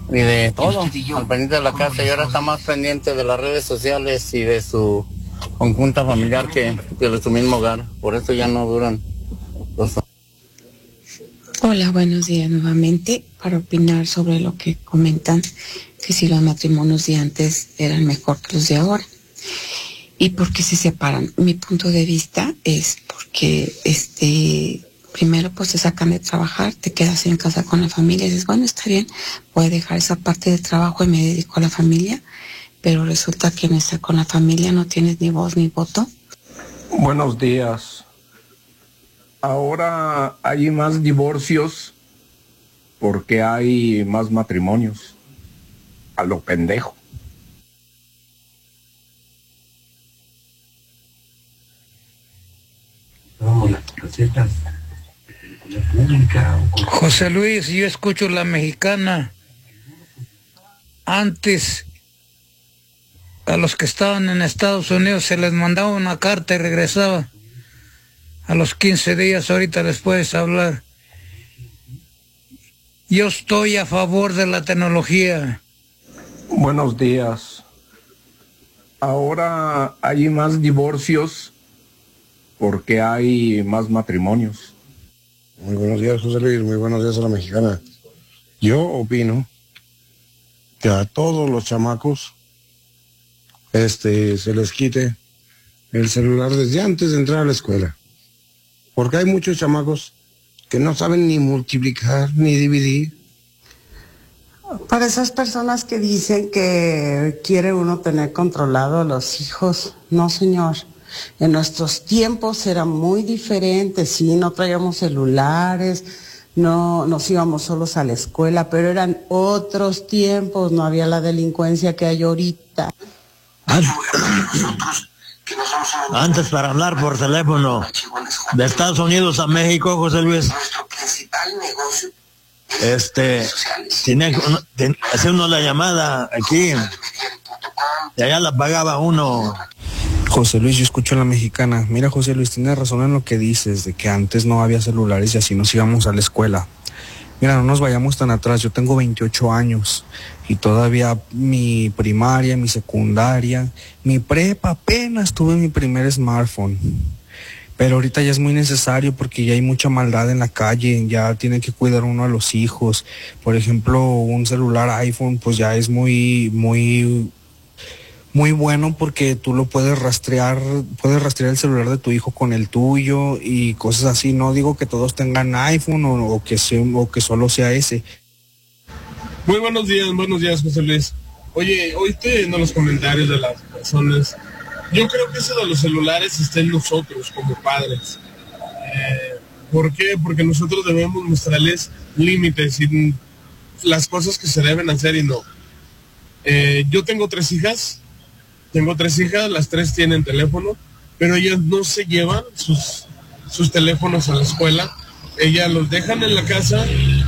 y de todo, al pendiente de la casa, y ahora está más pendiente de las redes sociales y de su conjunta familiar que de su mismo hogar. Por eso ya no duran los... Hola, buenos días nuevamente para opinar sobre lo que comentan, que si los matrimonios de antes eran mejor que los de ahora y por qué se separan. Mi punto de vista es porque primero pues te sacan de trabajar, te quedas en casa con la familia y dices, bueno, está bien, voy a dejar esa parte de trabajo y me dedico a la familia, pero resulta que en estar con la familia no tienes ni voz ni voto. Buenos días. Ahora hay más divorcios porque hay más matrimonios. A lo pendejo. José Luis, yo escucho La Mexicana. Antes, a los que estaban en Estados Unidos se les mandaba una carta y regresaba. A los 15 días, ahorita les puedes hablar. Yo estoy a favor de la tecnología. Buenos días. Ahora hay más divorcios porque hay más matrimonios. Muy buenos días, José Luis. Muy buenos días a La Mexicana. Yo opino que a todos los chamacos se les quite el celular desde antes de entrar a la escuela. Porque hay muchos chamacos que no saben ni multiplicar ni dividir. Para esas personas que dicen que quiere uno tener controlado a los hijos, no, señor. En nuestros tiempos era muy diferente, sí, no traíamos celulares, no nos íbamos solos a la escuela, pero eran otros tiempos, no había la delincuencia que hay ahorita. Antes, para hablar por teléfono de Estados Unidos a México, José Luis, hacía uno la llamada aquí y allá la pagaba uno. José Luis, yo escucho a La Mexicana. Mira, José Luis, tienes razón en lo que dices, de que antes no había celulares y así nos íbamos a la escuela. Mira, no nos vayamos tan atrás, yo tengo 28 años y todavía mi primaria, mi secundaria, mi prepa, apenas tuve mi primer smartphone. Pero ahorita ya es muy necesario porque ya hay mucha maldad en la calle, ya tiene que cuidar uno a los hijos. Por ejemplo, un celular iPhone pues ya es muy bueno porque tú lo puedes rastrear el celular de tu hijo con el tuyo y cosas así. No digo que todos tengan iPhone o que solo sea ese. Muy buenos días, José Luis. Oye, oíste en los comentarios de las personas. Yo creo que eso de los celulares está en nosotros como padres. ¿Por qué? Porque nosotros debemos mostrarles límites y las cosas que se deben hacer y no. Yo tengo tres hijas, las tres tienen teléfono, pero ellas no se llevan sus teléfonos a la escuela. Ellas los dejan en la casa,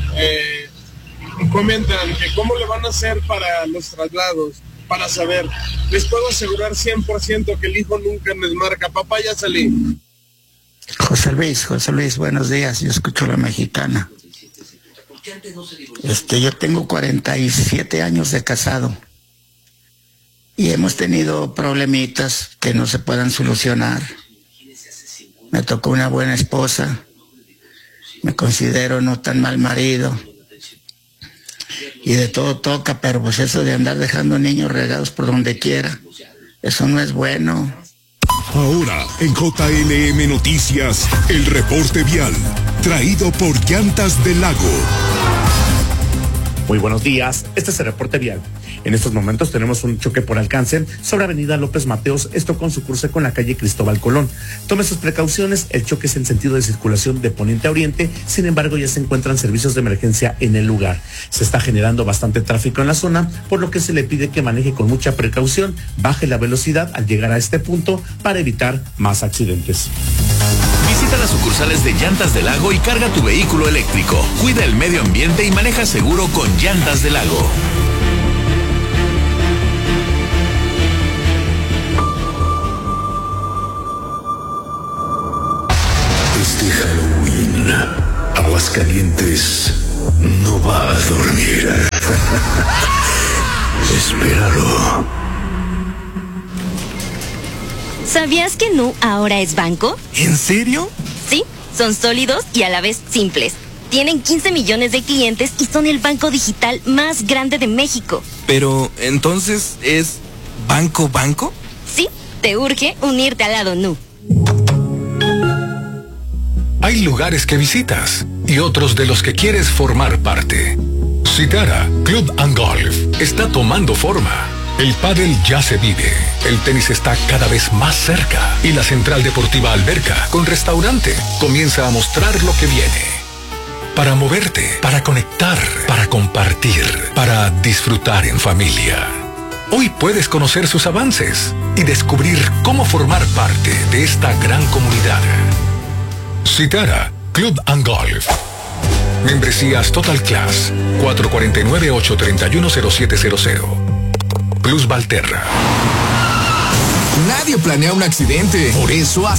comentan que cómo le van a hacer para los traslados, para saber. Les puedo asegurar 100% que el hijo nunca les marca, papá, ya salí. José Luis, buenos días, yo escucho La Mexicana. Yo tengo 47 años de casado y hemos tenido problemitas que no se puedan solucionar. Me tocó una buena esposa, me considero no tan mal marido y de todo toca, pero pues eso de andar dejando niños regados por donde quiera, eso no es bueno. Ahora en JLM Noticias, el reporte vial, traído por Llantas del Lago. Muy buenos días, este es el reporte vial. En estos momentos tenemos un choque por alcance sobre Avenida López Mateos, esto con su cruce con la calle Cristóbal Colón. Tome sus precauciones, el choque es en sentido de circulación de poniente a oriente, sin embargo ya se encuentran servicios de emergencia en el lugar. Se está generando bastante tráfico en la zona, por lo que se le pide que maneje con mucha precaución, baje la velocidad al llegar a este punto para evitar más accidentes. Visita las sucursales de Llantas del Lago y carga tu vehículo eléctrico. Cuida el medio ambiente y maneja seguro con Llantas del Lago. Este Halloween, Aguascalientes no va a dormir. ¿Sabías que Nu ahora es banco? ¿En serio? Sí, son sólidos y a la vez simples. Tienen 15 millones de clientes y son el banco digital más grande de México. Pero, ¿entonces es banco? Sí, te urge unirte al lado Nu. Hay lugares que visitas y otros de los que quieres formar parte. Citara Club and Golf está tomando forma. El pádel ya se vive, el tenis está cada vez más cerca y la Central Deportiva Alberca con restaurante comienza a mostrar lo que viene. Para moverte, para conectar, para compartir, para disfrutar en familia. Hoy puedes conocer sus avances y descubrir cómo formar parte de esta gran comunidad. Citara Club and Golf. Membresías Total Class 449-831-0700. Plus Valterra. Nadie planea un accidente, por eso